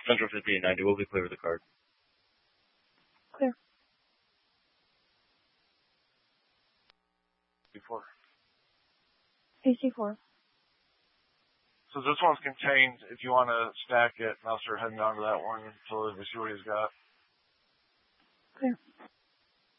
Central 50 and 90 will be clear with the card. Clear. Before. AC4. So this one's contained. If you want to stack it, and I'll start heading down to that one until we see what he's got. Clear.